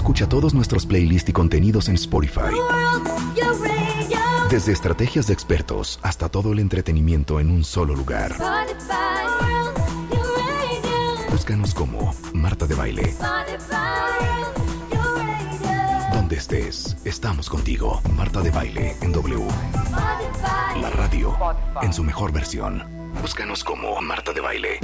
Escucha todos nuestros playlists y contenidos en Spotify. Desde estrategias de expertos hasta todo el entretenimiento en un solo lugar. Búscanos como Marta de Baile. Donde estés, estamos contigo. Marta de Baile en W. La radio en su mejor versión. Búscanos como Marta de Baile.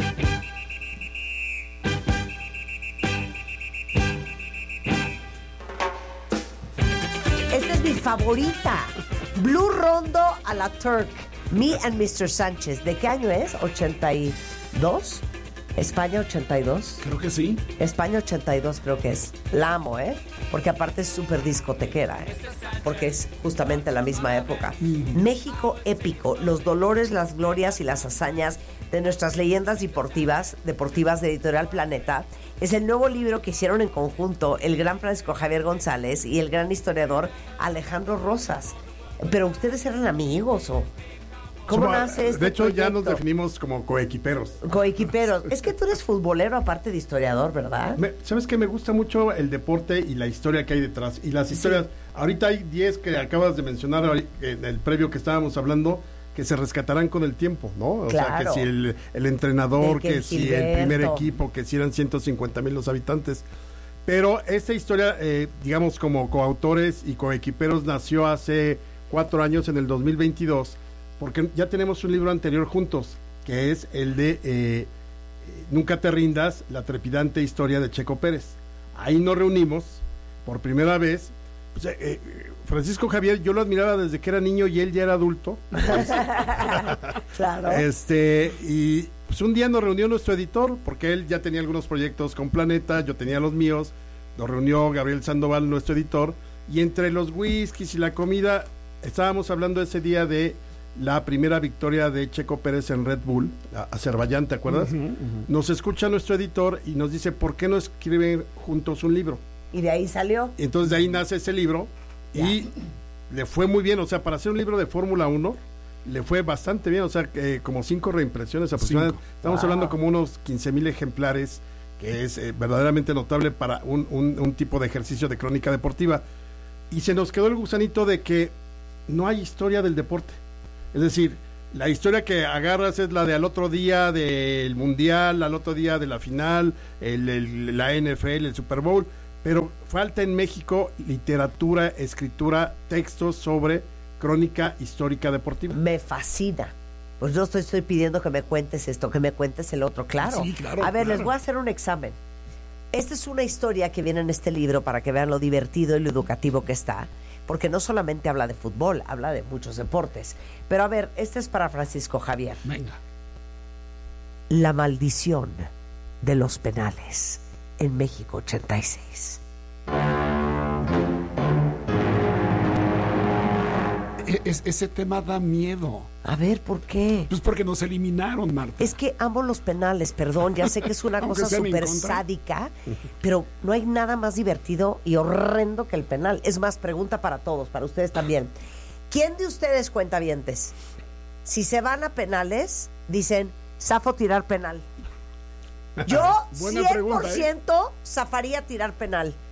Esta es mi favorita. Blue Rondo a la Turk. Me and Mr. Sánchez. ¿De qué año es? ¿82? ¿España 82? Creo que sí. España 82 creo que es. La amo, porque aparte es súper discotequera, porque es justamente la misma época. México épico, los dolores, las glorias y las hazañas de nuestras leyendas deportivas de Editorial Planeta. Es el nuevo libro que hicieron en conjunto el gran Francisco Javier González y el gran historiador Alejandro Rosas. Pero ustedes eran amigos, ¿o? ¿Cómo nace este De hecho, proyecto? ya nos definimos como coequiperos. Coequiperos. Es que tú eres futbolero aparte de historiador, ¿verdad? ¿Sabes qué? Me gusta mucho el deporte y la historia que hay detrás. Y las historias, ahorita hay 10 que acabas de mencionar en el previo que estábamos hablando, que se rescatarán con el tiempo, ¿no? O sea, que si el entrenador, que si el primer equipo, que si eran 150,000 los habitantes. Pero esta historia, digamos, como coautores y coequiperos, nació hace 4 años, en el 2022, porque ya tenemos un libro anterior juntos, que es el de Nunca te rindas, la trepidante historia de Checo Pérez. Ahí nos reunimos por primera vez. Pues, Francisco Javier, yo lo admiraba desde que era niño y él ya era adulto. Claro. Y pues un día nos reunió nuestro editor, porque él ya tenía algunos proyectos con Planeta, yo tenía los míos. Nos reunió Gabriel Sandoval, nuestro editor, y entre los whiskies y la comida estábamos hablando ese día de la primera victoria de Checo Pérez en Red Bull, Azerbaiyán, ¿te acuerdas? Nos escucha nuestro editor y nos dice, ¿por qué no escriben juntos un libro? Y de ahí salió. Y entonces de ahí nace ese libro y le fue muy bien, o sea, para hacer un libro de Fórmula 1 le fue bastante bien, o sea, como 5 reimpresiones aproximadamente. Estamos hablando como unos 15,000 ejemplares, que es verdaderamente notable para un tipo de ejercicio de crónica deportiva. Y se nos quedó el gusanito de que no hay historia del deporte. Es decir, la historia que agarras es la de al otro día del Mundial, al otro día de la final, la NFL, el Super Bowl, pero falta en México literatura, escritura, textos sobre crónica histórica deportiva. Me fascina. Pues yo estoy pidiendo que me cuentes esto, que me cuentes el otro, claro. Sí, claro. A ver, claro. les voy a hacer un examen. Esta es una historia que viene en este libro para que vean lo divertido y lo educativo que está, porque no solamente habla de fútbol, habla de muchos deportes. Pero a ver, este es para Francisco Javier. Venga. La maldición de los penales en México 86. Ese tema da miedo. A ver, ¿por qué? Pues porque nos eliminaron, Marta. Es que amo los penales, perdón, ya sé que es una Aunque cosa sean en súper contra. sádica, pero no hay nada más divertido y horrendo que el penal. Es más, pregunta para todos, para ustedes también. ¿Quién de ustedes, cuentavientes, si se van a penales, dicen, zafo tirar penal? Yo Buena pregunta, 100% zafaría tirar penal.